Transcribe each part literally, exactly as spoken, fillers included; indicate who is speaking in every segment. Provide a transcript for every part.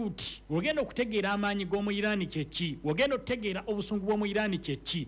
Speaker 1: Beirut ogenda okutegeera amaanyi g'omu Iran kyeki ogenda okutegeera obusungu bw'omu Iran kyeki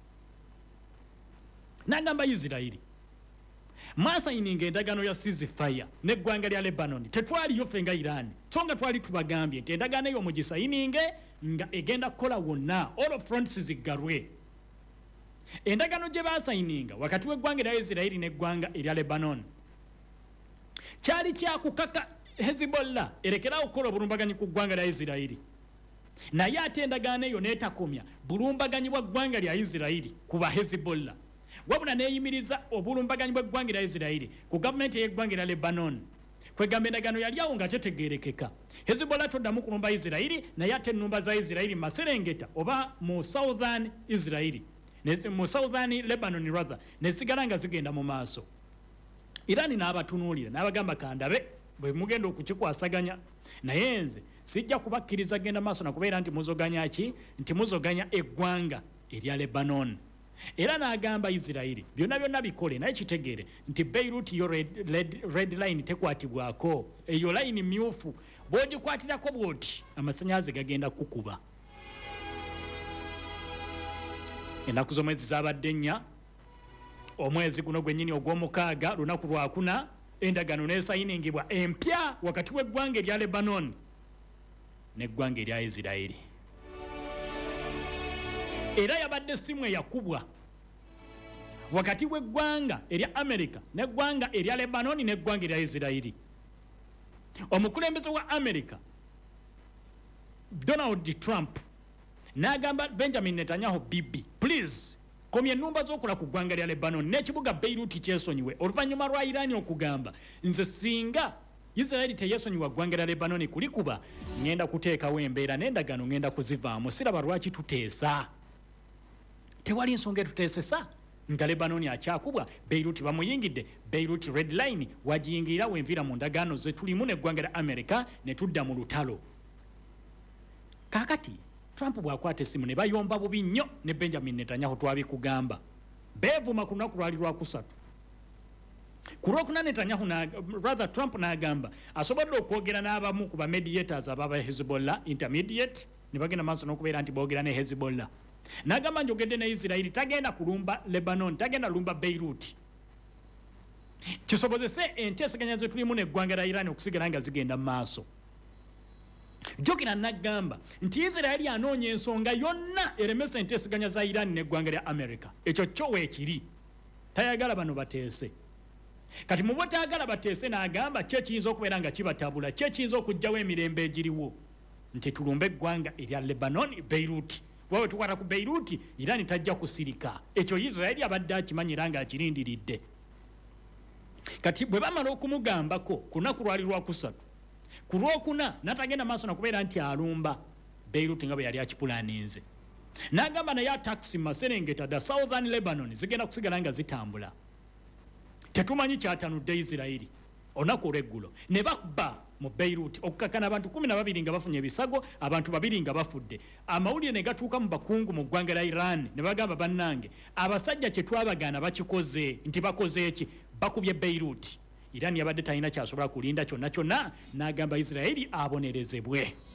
Speaker 1: n'agamba Israeli mwasayininga endagaano ya ceasefire n'eggwanga lya Lebanon tetwaliyo ffe nga Iran so nga twali tubagambye nti endagaano eyo mugisayininge nga egenda kukola wonna all fronts ziggalwe. Endagaano gye baasayininga wakati w'eggwanga lya Israeli n'eggwanga erya Lebanon kyali kyakukaka Hezbollah erekerawo okukola obulumbaganyi ku ggwanga lya Israeli naye ate endagaano eyo n'etakomya bulumbaganyi bwa ggwanga lya Israeli ku ba Hezbollah wabula neeyimiriza obulumbaganyi bw'eggwanga lya Israeli ku gavumenti y'eggwanga lya Lebanon kwegamba endagaano yali awo nga tetegeerekeka. Hezbollah toddamu kulumba Israeli naye ate ennumba za Israeli Maserengeta oba mu southern Israeli mu southern Lebanon rather nesigala nga zigenda mu maaso. Iran n'abatunuulira n'abagamba kandabe bwe mugenda okukikwasaganya naye nze sijja kubakkiriza genda maaso nakubeera nti muzoganya ki nti muzoganya eggwanga erya Lebanon. Era n'agamba Israeli byonna byonna bikole naye kitegeere nti Beirut yo red, red, red line tekwatibwako eyo line myufu bw'ogikwatirako bw'oti amasannyalaze gagenda kukuba. Ennaku z'omwezi zaabadde nnya omwezi guno gwennyini ogw'omukaaga lunaku lwakuna endagaano n'esayiningibwa empya wakati w'eggwanga erya Lebanon n'eggwanga erya Israeli. Era yabadde simu eyakubwa wakati w'eggwanga erya America n'eggwanga erya Lebanon n'eggwanga erya Israeli. Omukulembeze wa America Donald Trump n'agamba Benjamin Netanyahu bibi please komya ennumba z'okola ku ggwanga lya Lebanon n'ekibuga Beirut kyesonyiwe oluvannyuma lwa Iran okugamba nze singa Israeli teyesonyiwa ggwanga lya Lebanon kulikuba ngenda kuteekawo embeera n'endagaano ngenda kuzivaamu siraba lwaki tuteesa. Tewali nsonga etuteesesa nga Lebanon akyakubwa Beirut bamuyingidde Beirut red line wagiyingira wenvira mu ndagaano ze tulimu n'eggwanga lya America ne tudda mu lutalo. Kakati Trump bw'akwata essimu ne bayomba bubi nnyo ne Benjamin Netanyahu twabikugamba beevuma ku lunaku lwali lwakusatu. Ku lwokuna Netanyahu na rather Trump n'agamba asobodde okwogera n'abamu ku ba mediators ababa Hezbollah intermediate ne bagenda maaso n'okubeera nti boogera ne Hezbollah. N'agamba njogedde ne Israeli tagenda kulumba Lebanon tagenda lumba Beirut kisobozese enteeseganya ze tulimu n'eggwanga lya Iran okusigala nga zigenda mu maaso. Jokina n'agamba nti Israeli anoonya ensonga yonna eremesa enteeseganya za Iran n'eggwanga lya America ekyo kyo weekiri tayagala bano bateese. Kati mu bwetayagala bateese n'agamba kye kiyinza okubeera nga kibatabula kye kiyinza okugjawo emirembe egiriwo nti tulumbe eggwanga erya Lebanon Beirut wawe tukwata ku Beirut Iran tajja kusirika ekyo Israeli abadde akimanyira nga akirindiridde. Kati bwe bamala okumugambako ku lunaku lwali lwakusatu ku lwokuna n'atagenda maaso nakubeera nti alumba Beirut nga bwe yali akipulaninze n'agamba naye taxi Maserengeta da southern Lebanon zigenda kusigala nga zitambula. Tetumanyi kyatanudde Israeli olunaku olw'eggulo ne bakba mu Beirut okukakana abantu kumi na babiri nga bafunye ebisago abantu babiri nga bafudde. Amawulire ne gatuuka mu bakungu mu ggwanga lya Iran ne bagamba bannange abasajja kye twabagaana bakikoze nti bakoze eki bakubye Beirut. Iran yabadde talina kyasobola kulinda kyonna kyonna n'agamba Israeli abonerezebwe.